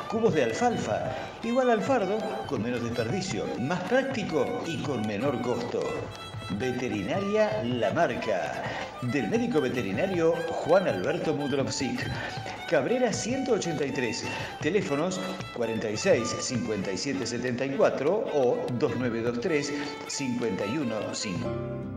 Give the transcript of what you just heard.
Cubos de alfalfa, igual al fardo, con menos desperdicio, más práctico y con menor costo. Veterinaria La Marca, del médico veterinario Juan Alberto Mudrovsik. Cabrera 183, teléfonos 46 57 74 o 2923 51 5.